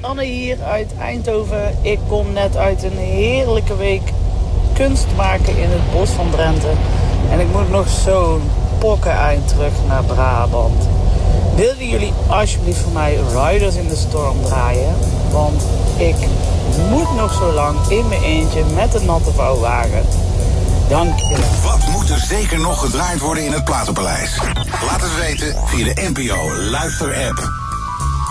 Anne hier uit Eindhoven. Ik kom net uit een heerlijke week kunst maken in het bos van Drenthe. En ik moet nog zo'n pokken-eind terug naar Brabant. Wilden jullie alsjeblieft voor mij Riders in the Storm draaien? Want ik moet nog zo lang in mijn eentje met een natte vouwwagen. Dank je. Wat moet er zeker nog gedraaid worden in het Platenpaleis? Laat het weten via de NPO Luister-app.